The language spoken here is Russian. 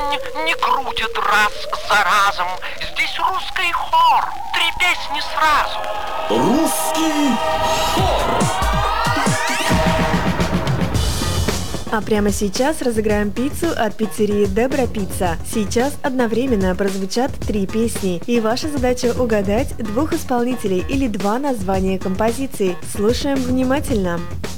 не крутят раз за разом. Здесь русский хор, 3 песни сразу. Русский хор. А прямо сейчас разыграем пиццу от пиццерии Дебра Пицца. Сейчас одновременно прозвучат 3 песни, и ваша задача угадать 2 исполнителей или 2 названия композиции. Слушаем внимательно.